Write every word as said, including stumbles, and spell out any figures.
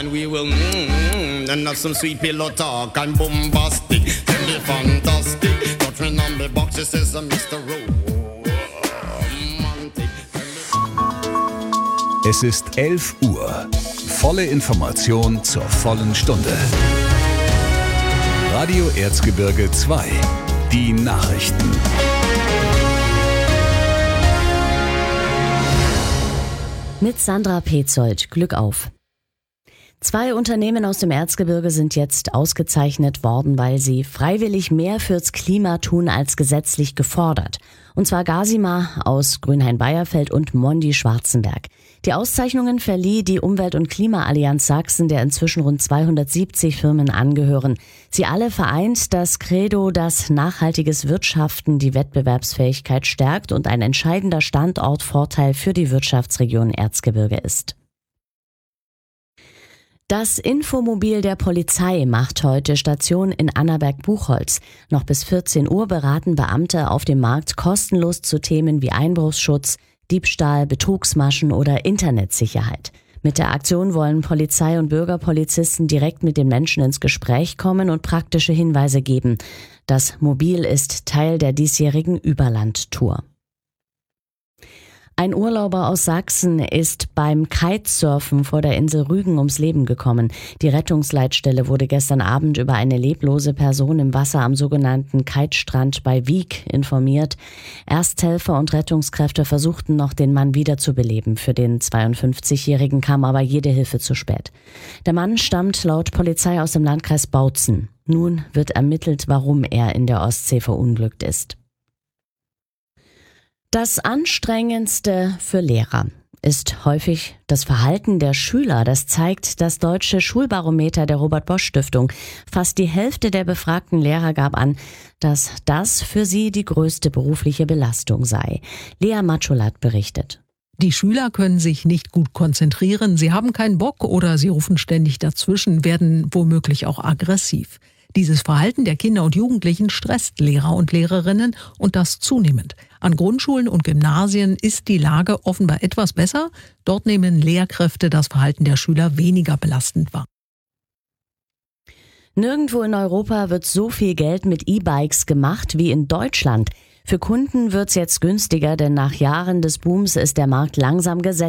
And we will mmm, and have some sweet pillow talk and bombastic, tell me fantastic. Touching on the boxes says a Mister Romantic. Es ist elf Uhr. Volle Information zur vollen Stunde. Radio Erzgebirge zwei. Die Nachrichten. Mit Sandra Petzold. Glück auf. Zwei Unternehmen aus dem Erzgebirge sind jetzt ausgezeichnet worden, weil sie freiwillig mehr fürs Klima tun als gesetzlich gefordert. Und zwar Gasima aus Grünhain-Beierfeld und Mondi Schwarzenberg. Die Auszeichnungen verlieh die Umwelt- und Klimaallianz Sachsen, der inzwischen rund zweihundertsiebzig Firmen angehören. Sie alle vereint das Credo, dass nachhaltiges Wirtschaften die Wettbewerbsfähigkeit stärkt und ein entscheidender Standortvorteil für die Wirtschaftsregion Erzgebirge ist. Das Infomobil der Polizei macht heute Station in Annaberg-Buchholz. Noch bis vierzehn Uhr beraten Beamte auf dem Markt kostenlos zu Themen wie Einbruchsschutz, Diebstahl, Betrugsmaschen oder Internetsicherheit. Mit der Aktion wollen Polizei und Bürgerpolizisten direkt mit den Menschen ins Gespräch kommen und praktische Hinweise geben. Das Mobil ist Teil der diesjährigen Überland-Tour. Ein Urlauber aus Sachsen ist beim Kitesurfen vor der Insel Rügen ums Leben gekommen. Die Rettungsleitstelle wurde gestern Abend über eine leblose Person im Wasser am sogenannten Kitestrand bei Wiek informiert. Ersthelfer und Rettungskräfte versuchten noch, den Mann wiederzubeleben. Für den zweiundfünfzigjährigen kam aber jede Hilfe zu spät. Der Mann stammt laut Polizei aus dem Landkreis Bautzen. Nun wird ermittelt, warum er in der Ostsee verunglückt ist. Das Anstrengendste für Lehrer ist häufig das Verhalten der Schüler. Das zeigt das deutsche Schulbarometer der Robert-Bosch-Stiftung. Fast die Hälfte der befragten Lehrer gab an, dass das für sie die größte berufliche Belastung sei. Lea Matscholat berichtet. Die Schüler können sich nicht gut konzentrieren, sie haben keinen Bock oder sie rufen ständig dazwischen, werden womöglich auch aggressiv. Dieses Verhalten der Kinder und Jugendlichen stresst Lehrer und Lehrerinnen und das zunehmend. An Grundschulen und Gymnasien ist die Lage offenbar etwas besser. Dort nehmen Lehrkräfte das Verhalten der Schüler weniger belastend wahr. Nirgendwo in Europa wird so viel Geld mit E-Bikes gemacht wie in Deutschland. Für Kunden wird's jetzt günstiger, denn nach Jahren des Booms ist der Markt langsam gesättigt.